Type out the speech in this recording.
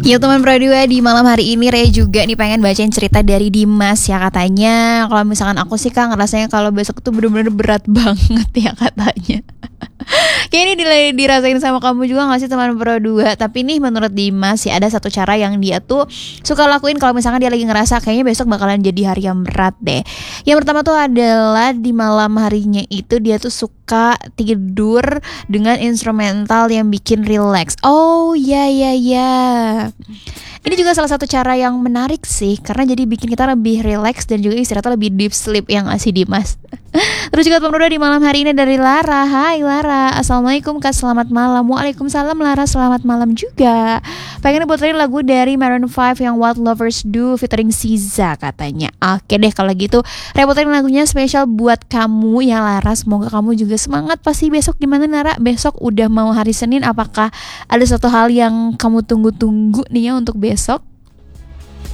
Ya teman berdua, di malam hari ini Rea juga nih pengen bacain cerita dari Dimas ya. Katanya kalau misalkan aku sih Kak ngerasanya kalau besok tuh bener-bener berat banget ya katanya. Kayak ini dirasain sama kamu juga gak sih teman berdua? Tapi nih menurut Dimas ya ada satu cara yang dia tuh suka lakuin kalau misalkan dia lagi ngerasa kayaknya besok bakalan jadi hari yang berat deh. Yang pertama tuh adalah di malam harinya itu dia tuh suka tidur dengan instrumental yang bikin relax. Oh ya ya ya. Ini juga salah satu cara yang menarik sih, karena jadi bikin kita lebih relax dan juga istirahatnya lebih deep sleep yang ngasih Dimas. Terus juga teman di malam hari ini dari Lara. Hai Lara, assalamualaikum Kak, selamat malam. Waalaikumsalam Lara, selamat malam juga. Pengen puterin lagu dari Maroon 5 yang What Lovers Do featuring SZA katanya. Oke deh kalau gitu, puterin lagunya spesial buat kamu ya Lara. Semoga kamu juga semangat. Pasti besok gimana Lara? Besok udah mau hari Senin, apakah ada satu hal yang kamu tunggu-tunggu nih ya untuk besok?